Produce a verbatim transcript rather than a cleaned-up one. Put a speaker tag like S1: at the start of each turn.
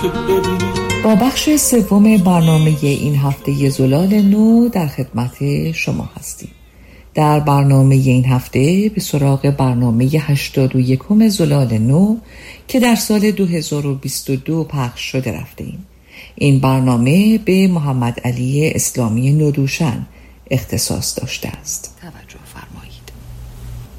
S1: با بخش سوم برنامه این هفته زلال نو در خدمت شما هستیم. در برنامه این هفته به سراغ برنامه هشتاد و یکم زلال نو که در سال دو هزار و بیست و دو پخش شده رفتیم. این برنامه به محمد علی اسلامی نودوشن اختصاص داشته است.